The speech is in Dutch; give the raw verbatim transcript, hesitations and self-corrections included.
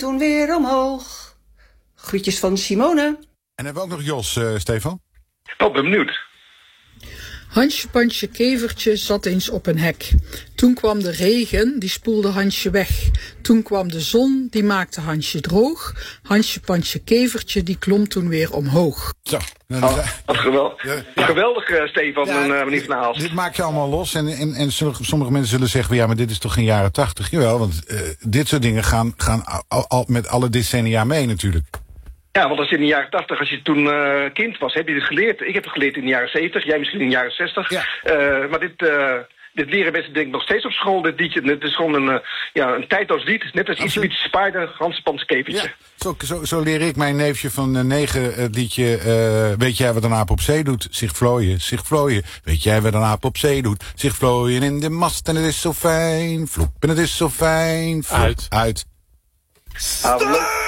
toen weer omhoog. Groetjes van Simone. En hebben we ook nog Jos, uh, Stefan? Oh, ben benieuwd. Hansje Pansje Kevertje zat eens op een hek. Toen kwam de regen, die spoelde Hansje weg. Toen kwam de zon, die maakte Hansje droog. Hansje Pansje Kevertje, die klom toen weer omhoog. Zo. Oh, wat geweldig. Ja. Geweldig, uh, Stefan Ja, en uh, meneer Van Aalst. Dit maak je allemaal los. En, en, en sommige mensen zullen zeggen, ja, maar dit is toch geen jaren tachtig? Jawel, want uh, dit soort dingen gaan, gaan al, al met alle decennia mee natuurlijk. Ja, want als je in de jaren tachtig, als je toen uh, kind was, heb je dit geleerd. Ik heb het geleerd in de jaren zeventig, jij misschien in de jaren zestig. Ja. Uh, maar dit, uh, dit leren mensen denk ik nog steeds op school. Dit liedje, het is gewoon een, uh, ja, een tijdloos lied. Net als Ietsje Bietje Spider, Hansje Pansje Kevertje. Ja, zo, zo, zo leer ik mijn neefje van uh, negen het liedje... Uh, weet jij wat een aap op zee doet? Zich vlooien, zich vlooien. Weet jij wat een aap op zee doet? Zich vlooien in de mast en het is zo fijn. Vloep en het is zo fijn. Vloep. Uit. Uit. Ah, leuk.